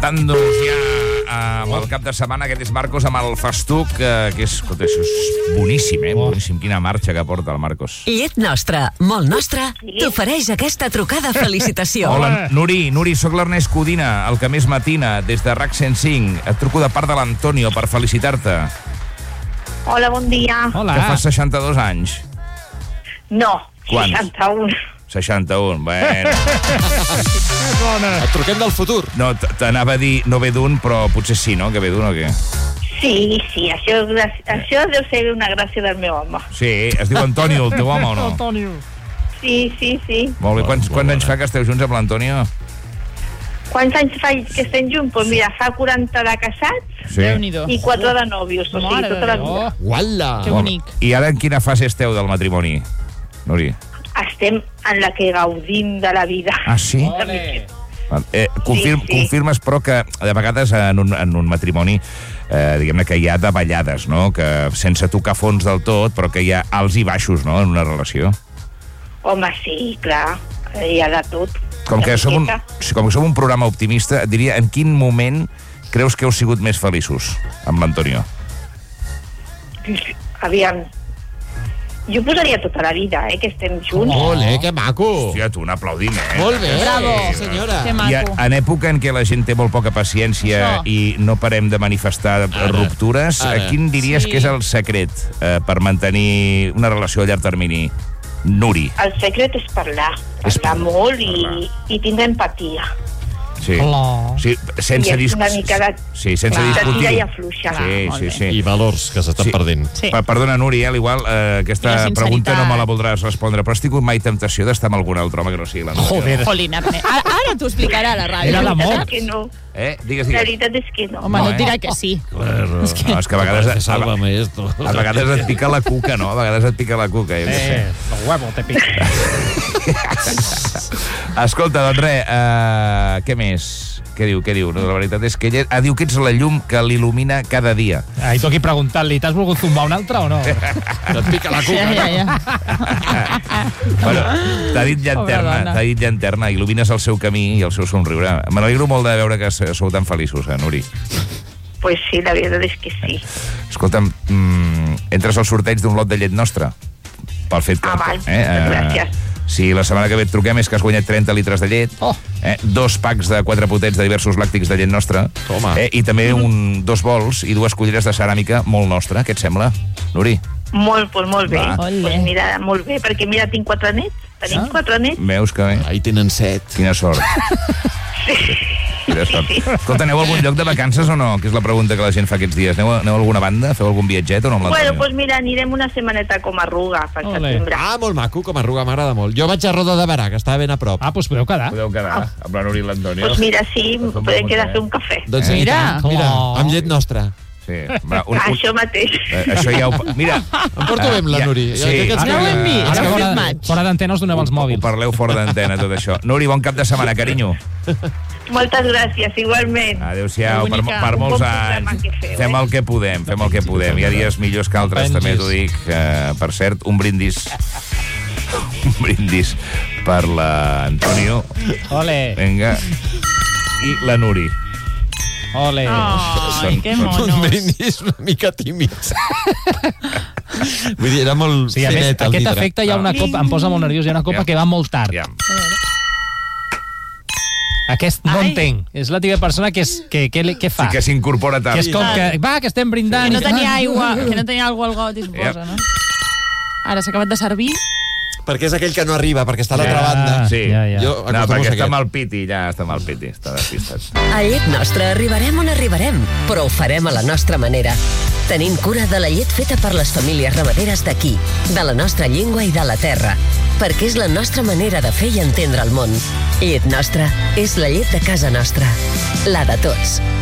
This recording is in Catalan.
adelantant-nos ja amb el cap de setmana. Aquest és Marcos amb el Festuc, que és, escolta, això és boníssim, boníssim. Quina marxa que porta el Marcos. Llet nostra, molt nostra, t'ofereix aquesta trucada felicitació. Hola, Nuri, sóc l'Ernest Codina, el que més matina, des de RAC 105. Et truco de part de l'Antonio per felicitar-te. Hola, bon dia. Que fas 62 anys. No, Quants? 61. 61, bueno. Et truquem del futur. No, t'anava a dir no ve d'un, però potser sí, no? Que ve d'un o què? Sí, això deu ser una gràcia del meu home. Sí, es diu Antonio, el teu home, o no? Antonio. Sí. Molt bé, quants anys fa que esteu junts amb l'Antonio? Quants anys fa que estem junts? Doncs mira, fa 40 de casats Déu-n'hi-do. i 4 de nòvios, o sigui, tota la vida. Uala! Que bonic. I ara en quina fase esteu del matrimoni, Nuri? Estem en la que gaudim de la vida. Ah, sí? Ole. Sí. Confirmes, però, que de vegades en un matrimoni, diguem-ne que hi ha davallades, no? Que sense tocar fons del tot, però que hi ha alts i baixos, no?, en una relació. Home, sí, clar, hi ha de tot. Com que som un programa optimista, et diria, en quin moment creus que heu sigut més feliços amb l'Antonio? Aviam, jo posaria tota la vida, que estem junts. Ole, que maco! Hòstia, tu, un aplaudiment. Molt bé, Bravo. senyora. Que I maco. en època en què la gent té molt poca paciència i no parem de manifestar ruptures, Ara. quin diries Sí. que és el secret per mantenir una relació a llarg termini? Nuri. El secret és parlar molt i tindre empatia. Sí. Sí, sense I és una mica de... Sí, sense de discutir. tira i afluixa. Sí. I valors que s'estan perdent. Sí. Perdona, Nuri, a l'igual, I aquesta la sinceritat. pregunta no me la voldràs respondre, però has tingut mai temptació d'estar amb algun altre home que no sigui la Nuri? Joder. Jolín, ara t'ho explicarà a la ràdio. Era l'amor. És que no. Digues. La veritat és que no. Home, no et dirà que sí. Claro. No, és que a vegades... Sálvame esto. A vegades et pica la cuca, no? A vegades et pica la cuca, jo què sé. Los huevos te pica. Escolta, doncs res, què més? Què diu? No, la veritat és que ella diu que ets la llum que l'il·lumina cada dia. I tu aquí preguntant-li, t'has volgut zumbar un altre o no? Et pica la cuca. Ja. Bueno, t'ha dit llanterna, il·lumines el seu camí i el seu somriure. Me n'alegro molt de veure que sou tan feliços, Nuri. Pues sí, la veritat és que sí. Escolta'm, entres al sorteig d'un lot de llet nostra? Pel fet que... Val, gràcies. Si la setmana que ve et truquem és que has guanyat 30 litres de llet, 2 packs de 4 potets de diversos làctics de llet nostra, i també 2 bols i 2 culleres de ceràmica molt nostra. Què et sembla, Nuri? Molt bé. Ole. Pues mira, molt bé, perquè mira, tinc 4 nets. Tenim 4 nets. Veus que bé? Ahí tenen 7. Quina sort. Quina sort. Escolta, aneu a algun lloc de vacances o no? Que és la pregunta que la gent fa aquests dies. Aneu a alguna banda? Feu algun viatget o no amb l'Antonio? Bueno, pues mira, anirem una setmaneta com a Arruga per Ole. setembre. Ah, molt maco, com a Arruga, m'agrada molt. Jo vaig a Roda de Berà, que estava ben a prop. Ah, doncs podeu quedar. Podeu quedar amb la Nuri i l'Antonio. Pues mira, sí, podem quedar a fer un cafè. Doncs Mira. mira, amb llet nostra. Sí. Això mateix. Això ja ho... Mira, Em porto bé amb la Nuri. Sí. Jo crec que ens No ho hem queda- vist. Ara Hem fora, fet maig. fora d'antena us doneu els ho mòbils. parleu fora d'antena, tot això. Nuri, bon cap de setmana, carinyo. Moltes gràcies, igualment. Adéu-siau, per Bonica. molts Un bon programa anys. que feu, Fem el que podem, Hi ha dies millors que altres, també t'ho dic. Per cert, un brindis per l'Antonio. Ole, Vinga. I la Nuri. ole. Ai, que Un monos. brindis una mica tímid. Vull dir, era molt Sí, a més, finet el aquest vidre. efecte hi ha una copa, em posa molt nerviós, hi ha una copa que va molt tard. Ja. Aquest no Ai. entenc. És la típica persona que fa. Sí que s'incorpora tard. Que és com que, va, que estem brindant. Que no i- tenia aigua, que no tenia aigua al got i es posa, no? Ara s'ha acabat de servir. Perquè és aquell que no arriba, perquè està a l'altra Ja. banda. Sí. Ja. Jo No, acostumo perquè a està aquest. mal piti, ja està mal piti, està despistat. A Llet nostra arribarem on arribarem, però ho farem a la nostra manera. Tenint cura de la llet feta per les famílies ramaderes d'aquí, de la nostra llengua i de la terra, perquè és la nostra manera de fer i entendre el món. Llet nostra és la llet de casa nostra, la de tots.